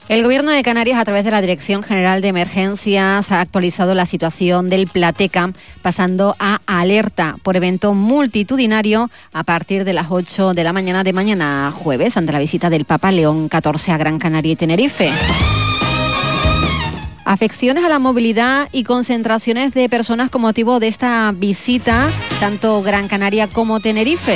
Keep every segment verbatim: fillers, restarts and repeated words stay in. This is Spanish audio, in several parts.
El Gobierno de Canarias, a través de la Dirección General de Emergencias, ha actualizado la situación del Plateca, pasando a alerta por evento multitudinario a partir de las ocho de la mañana de mañana jueves, ante la visita del Papa León catorce a Gran Canaria y Tenerife. Afecciones a la movilidad y concentraciones de personas con motivo de esta visita, tanto Gran Canaria como Tenerife.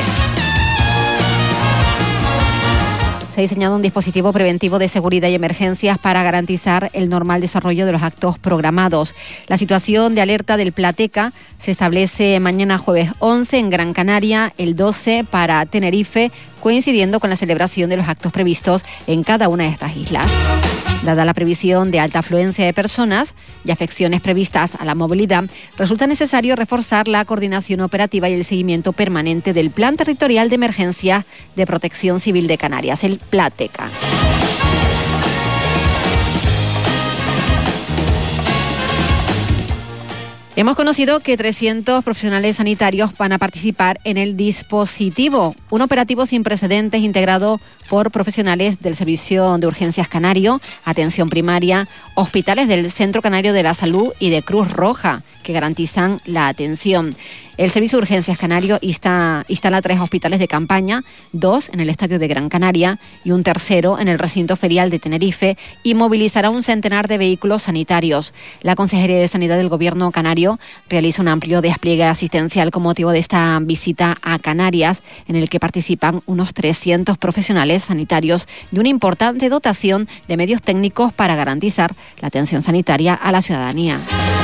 Se ha diseñado un dispositivo preventivo de seguridad y emergencias para garantizar el normal desarrollo de los actos programados. La situación de alerta del Plateca se establece mañana jueves once en Gran Canaria, el doce para Tenerife, coincidiendo con la celebración de los actos previstos en cada una de estas islas. Dada la previsión de alta afluencia de personas y afecciones previstas a la movilidad, resulta necesario reforzar la coordinación operativa y el seguimiento permanente del Plan Territorial de Emergencia de Protección Civil de Canarias, el Plateca. Hemos conocido que trescientos profesionales sanitarios van a participar en el dispositivo, un operativo sin precedentes integrado por profesionales del Servicio de Urgencias Canario, Atención Primaria, hospitales del Centro Canario de la Salud y de Cruz Roja, que garantizan la atención. El Servicio de Urgencias Canario insta, instala tres hospitales de campaña, dos en el Estadio de Gran Canaria y un tercero en el recinto ferial de Tenerife, y movilizará un centenar de vehículos sanitarios. La Consejería de Sanidad del Gobierno canario realiza un amplio despliegue asistencial con motivo de esta visita a Canarias, en el que participan unos trescientos profesionales sanitarios y una importante dotación de medios técnicos para garantizar la atención sanitaria a la ciudadanía.